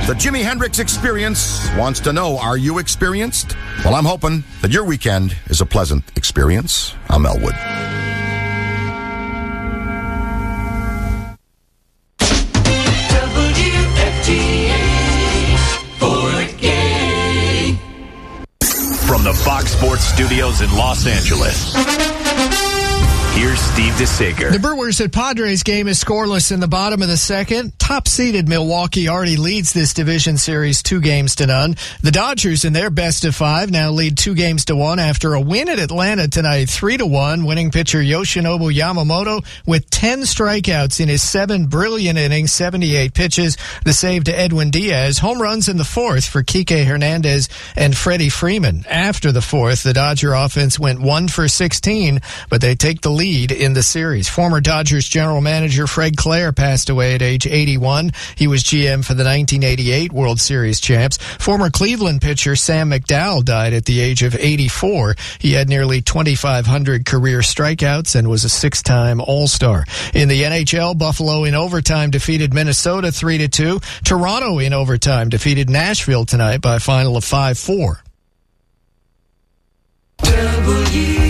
The Jimi Hendrix Experience wants to know, are you experienced? Well, I'm hoping that your weekend is a pleasant experience. I'm Elwood. From the Fox Sports Studios in Los Angeles, here's Steve DeSager. The Brewers at Padres game is scoreless in the bottom of the second. Top-seeded Milwaukee already leads this division series 2-0. The Dodgers in their best of 5 now lead 2-1 after a win at Atlanta tonight, 3-1. Winning pitcher Yoshinobu Yamamoto with 10 strikeouts in his 7 brilliant innings, 78 pitches. The save to Edwin Diaz. Home runs in the fourth for Kike Hernandez and Freddie Freeman. After the fourth, the Dodger offense went 1 for 16, but they take the lead in the series. Former Dodgers general manager Fred Clare passed away at age 81. He was GM for the 1988 World Series champs. Former Cleveland pitcher Sam McDowell died at the age of 84. He had nearly 2,500 career strikeouts and was a 6-time All-Star. In the NHL, Buffalo in overtime defeated Minnesota 3-2. Toronto in overtime defeated Nashville tonight by a final of 5-4.